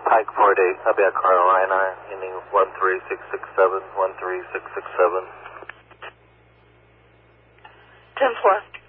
Pike 48, I'll be at Carolina, ending 13667, 13667. 10-4.